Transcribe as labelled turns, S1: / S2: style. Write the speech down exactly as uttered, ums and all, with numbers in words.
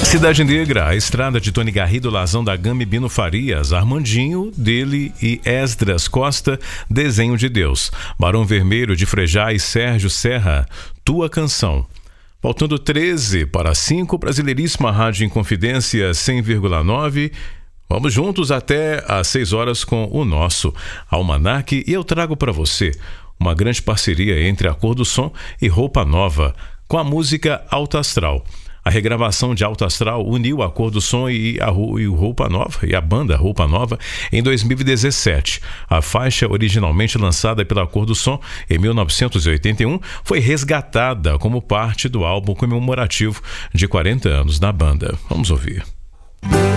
S1: Cidade Negra, a estrada de Tony Garrido, Lazão da Gama e Bino Farias, Armandinho, dele e Esdras Costa, Desenho de Deus. Barão Vermelho de Frejá e Sérgio Serra, Tua Canção. Faltando treze para cinco, Brasileiríssima Rádio Inconfidência cem vírgula nove. Vamos juntos até às seis horas com o nosso Almanac e eu trago para você uma grande parceria entre a Cor do Som e Roupa Nova com a música Alto Astral. A regravação de Alto Astral uniu a Cor do Som e a e o Roupa Nova e a banda Roupa Nova em dois mil e dezessete. A faixa, originalmente lançada pela Cor do Som em mil novecentos e oitenta e um, foi resgatada como parte do álbum comemorativo de quarenta anos da banda. Vamos ouvir.